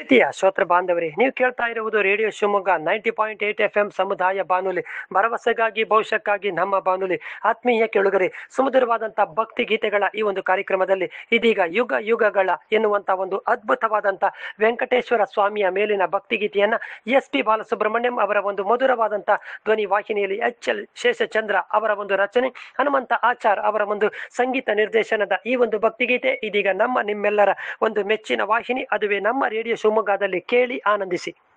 ಪ್ರೀತಿಯ ಶ್ರೋತೃ ಬಾಂಧವರೇ, ನೀವು ಕೇಳ್ತಾ ಇರುವುದು ರೇಡಿಯೋ ಶಿವಮೊಗ್ಗ 90.8 FM ಸಮುದಾಯ ಬಾನುಲಿ, ಭರವಸೆಗಾಗಿ ಭವಿಷ್ಯಕ್ಕಾಗಿ ನಮ್ಮ ಬಾನುಲಿ. ಆತ್ಮೀಯ ಕೇಳುಗರೆ, ಸುಮಧುರವಾದಂತಹ ಭಕ್ತಿ ಗೀತೆಗಳ ಈ ಒಂದು ಕಾರ್ಯಕ್ರಮದಲ್ಲಿ ಇದೀಗ ಯುಗ ಯುಗಗಳ ಎನ್ನುವಂತ ಒಂದು ಅದ್ಭುತವಾದಂತ ವೆಂಕಟೇಶ್ವರ ಸ್ವಾಮಿಯ ಮೇಲಿನ ಭಕ್ತಿ ಗೀತೆಯನ್ನ SP ಬಾಲಸುಬ್ರಹ್ಮಣ್ಯಂ ಅವರ ಒಂದು ಮಧುರವಾದಂತ ಧ್ವನಿ ವಾಹಿನಿಯಲ್ಲಿ HL ಶೇಷಚಂದ್ರ ಅವರ ಒಂದು ರಚನೆ, ಹನುಮಂತ ಆಚಾರ್ ಅವರ ಒಂದು ಸಂಗೀತ ನಿರ್ದೇಶನದ ಈ ಒಂದು ಭಕ್ತಿಗೀತೆ ಇದೀಗ ನಿಮ್ಮೆಲ್ಲರ ಒಂದು ಮೆಚ್ಚಿನ ವಾಹಿನಿ, ಅದುವೇ ನಮ್ಮ ರೇಡಿಯೋ ಶಿವಮೊಗ್ಗದಲ್ಲಿ. ಕೇಳಿ ಆನಂದಿಸಿ.